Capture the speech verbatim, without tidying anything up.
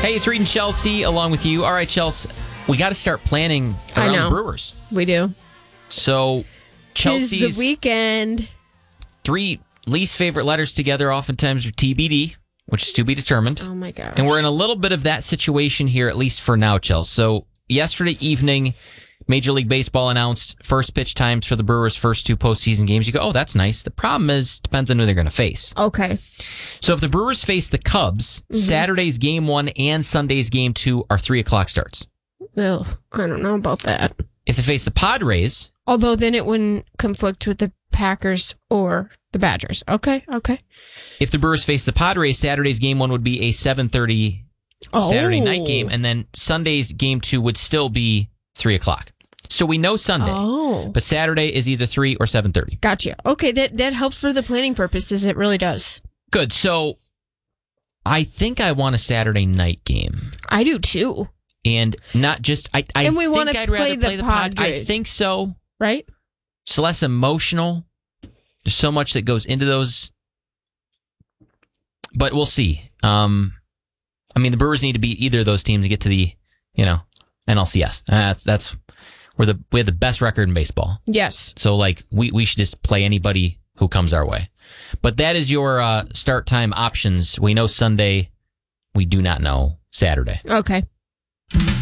Hey, it's Reed and Chelsea along with you. All right, Chelsea, we got to start planning I around know. the Brewers. We do. So, Chelsea's Tis the weekend. three least favorite letters together oftentimes are T B D, which is to be determined. Oh, my gosh. And we're in a little bit of that situation here, at least for now, Chelsea. So, yesterday evening, Major League Baseball announced first pitch times for the Brewers' first two postseason games. You go, oh, that's nice. The problem is, depends on who they're going to face. Okay. So if the Brewers face the Cubs, mm-hmm. Saturday's game one and Sunday's game two are three o'clock starts. Well, I don't know about that. If they face the Padres... Although then it wouldn't conflict with the Packers or the Badgers. Okay, okay. If the Brewers face the Padres, Saturday's game one would be a seven thirty oh. Saturday night game, and then Sunday's game two would still be three o'clock. So we know Sunday, oh. but Saturday is either three or seven thirty. Gotcha. Okay, that, that helps for the planning purposes. It really does. Good. So I think I want a Saturday night game. I do too. And not just, I, I and we think want to I'd play rather the play the pod. Padres. I think so. Right? It's less emotional. There's so much that goes into those. But we'll see. Um, I mean, the Brewers need to beat either of those teams to get to the, you know, N L C S. Uh, that's, that's, we're the, we have the best record in baseball. Yes. So, like, we, we should just play anybody who comes our way. But that is your uh, start time options. We know Sunday. We do not know Saturday. Okay.